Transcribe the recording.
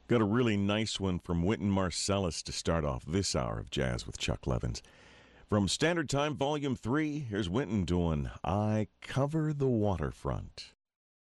Got a really nice one from Wynton Marsalis to start off this hour of Jazz with Chuck Levins. From Standard Time, Volume 3, here's Wynton doing I Cover the Waterfront.